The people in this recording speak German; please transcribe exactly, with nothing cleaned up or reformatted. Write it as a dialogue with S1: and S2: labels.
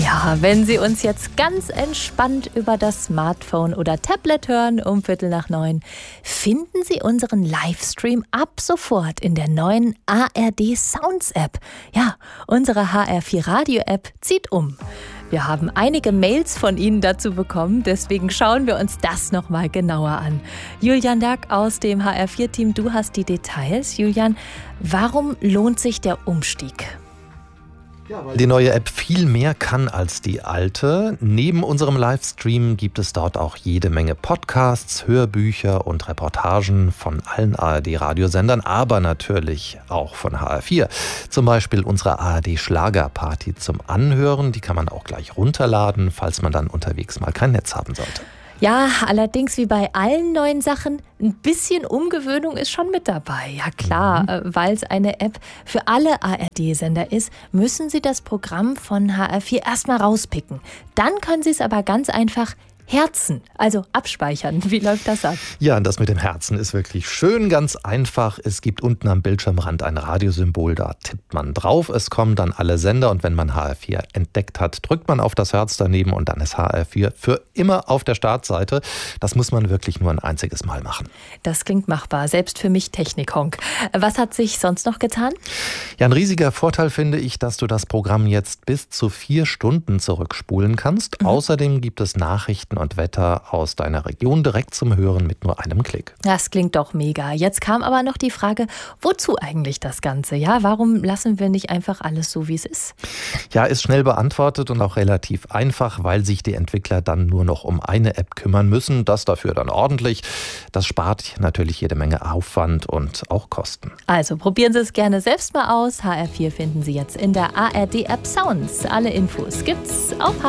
S1: Ja, wenn Sie uns jetzt ganz entspannt über das Smartphone oder Tablet hören um Viertel nach neun, finden Sie unseren Livestream ab sofort in der neuen A R D Sounds App. Ja, unsere H R vier Radio App zieht um. Wir haben einige Mails von Ihnen dazu bekommen, deswegen schauen wir uns das nochmal genauer an. Julian Dack aus dem H R vier Team, du hast die Details. Julian, warum lohnt sich der Umstieg?
S2: Ja, weil die neue App viel mehr kann als die alte. Neben unserem Livestream gibt es dort auch jede Menge Podcasts, Hörbücher und Reportagen von allen A R D-Radiosendern, aber natürlich auch von H R vier. Zum Beispiel unsere A R D-Schlagerparty zum Anhören. Die kann man auch gleich runterladen, falls man dann unterwegs mal kein Netz haben sollte.
S1: Ja, allerdings wie bei allen neuen Sachen, ein bisschen Umgewöhnung ist schon mit dabei. Ja klar, mhm. weil es eine App für alle A R D-Sender ist, müssen Sie das Programm von H R vier erstmal rauspicken. Dann können Sie es aber ganz einfach Herzen, also abspeichern. Wie läuft das ab?
S2: Ja, das mit dem Herzen ist wirklich schön, ganz einfach. Es gibt unten am Bildschirmrand ein Radiosymbol, da tippt man drauf. Es kommen dann alle Sender und wenn man H R vier entdeckt hat, drückt man auf das Herz daneben und dann ist H R vier für immer auf der Startseite. Das muss man wirklich nur ein einziges Mal machen.
S1: Das klingt machbar, selbst für mich Technik-Honk. Was hat sich sonst noch getan?
S2: Ja, ein riesiger Vorteil finde ich, dass du das Programm jetzt bis zu vier Stunden zurückspulen kannst. Mhm. Außerdem gibt es Nachrichten und Wetter aus deiner Region direkt zum Hören mit nur einem Klick.
S1: Das klingt doch mega. Jetzt kam aber noch die Frage, wozu eigentlich das Ganze? Ja, warum lassen wir nicht einfach alles so, wie es ist?
S2: Ja, ist schnell beantwortet und auch relativ einfach, weil sich die Entwickler dann nur noch um eine App kümmern müssen. Das dafür dann ordentlich. Das spart natürlich jede Menge Aufwand und auch Kosten.
S1: Also probieren Sie es gerne selbst mal aus. H R vier finden Sie jetzt in der A R D App Sounds. Alle Infos gibt's auf